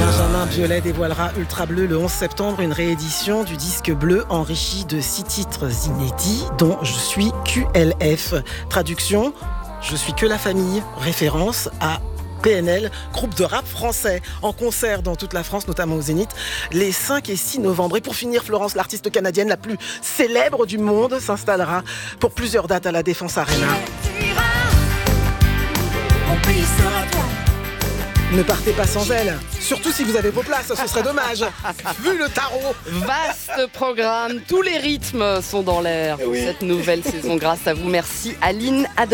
Benjamin Biolay dévoilera Ultra Bleu le 11 septembre, une réédition du disque bleu enrichi de 6 titres inédits, dont Je suis QLF. Traduction, Je suis que la famille, référence à PNL, groupe de rap français, en concert dans toute la France, notamment au Zénith, les 5 et 6 novembre. Et pour finir, Florence, l'artiste canadienne la plus célèbre du monde, s'installera pour plusieurs dates à la Défense Arena. Ne partez pas sans elle, surtout si vous avez vos places, ce serait dommage, vu le tarot. Vaste programme, tous les rythmes sont dans l'air pour cette nouvelle saison grâce à vous. Merci Aline.